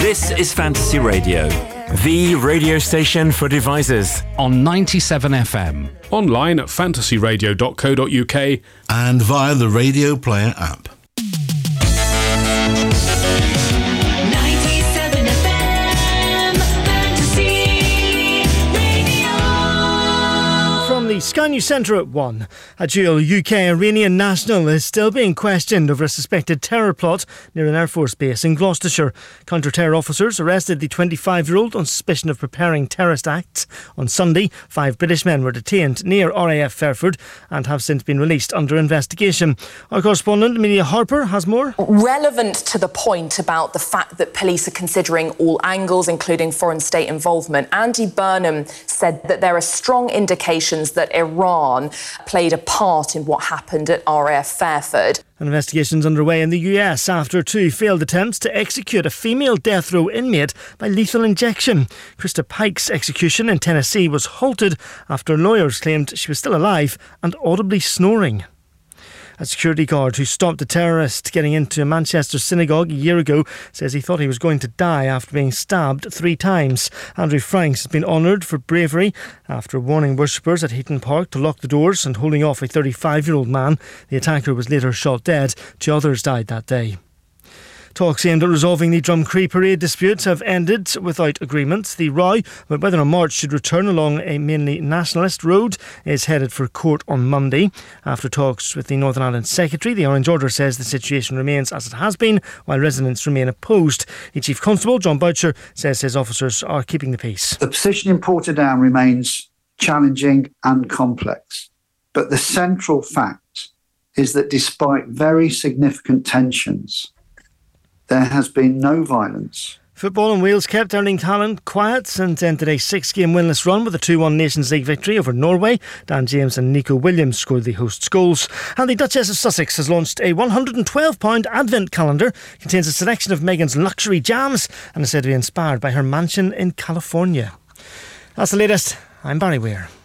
This is Fantasy Radio, the radio station for devices. On 97 FM. Online at fantasyradio.co.uk. And via the Radio Player app. 97 FM, Fantasy Radio. From the Sky News Centre at 1, a dual UK-Iranian national is still being questioned over a suspected terror plot near an Air Force base in Gloucestershire. Counter-terror officers arrested the 25-year-old on suspicion of preparing terrorist acts. On Sunday, 5 British men were detained near RAF Fairford and have since been released under investigation. Our correspondent, Amelia Harper, has more. Relevant to the point about the fact that police are considering all angles, including foreign state involvement, Andy Burnham said that there are strong indications that Iran played a part in what happened at RAF Fairford. Investigations underway in the US after 2 failed attempts to execute a female death row inmate by lethal injection. Krista Pike's execution in Tennessee was halted after lawyers claimed she was still alive and audibly snoring. A security guard who stopped a terrorist getting into a Manchester synagogue a year ago says he thought he was going to die after being stabbed 3 times. Andrew Franks has been honoured for bravery after warning worshippers at Heaton Park to lock the doors and holding off a 35-year-old man. The attacker was later shot dead. 2 others died that day. Talks aimed at resolving the Drumcree parade disputes have ended without agreement. The row about whether a march should return along a mainly nationalist road is headed for court on Monday. After talks with the Northern Ireland Secretary, the Orange Order says the situation remains as it has been, while residents remain opposed. The Chief Constable, John Boucher, says his officers are keeping the peace. The position in Portadown remains challenging and complex, but the central fact is that despite very significant tensions, there has been no violence. Football in Wales kept Erling Haaland quiet and ended a 6-game winless run with a 2-1 Nations League victory over Norway. Dan James and Nico Williams scored the hosts' goals. And the Duchess of Sussex has launched a £112 advent calendar. It contains a selection of Meghan's luxury jams and is said to be inspired by her mansion in California. That's the latest. I'm Barry Weir.